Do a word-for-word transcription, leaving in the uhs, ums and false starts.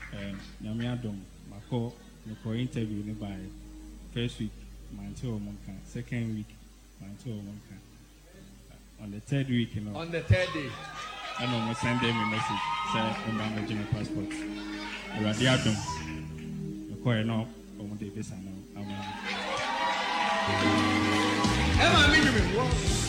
Nyamiadom, Mako, Mako interview by first week, Manto Monka, second week, Manto Monka. On the third week, you know. On the third day. I know, I send them a message, say, I'm managing a passport. Radiadom, Mako, you know, on the visa now. Emma,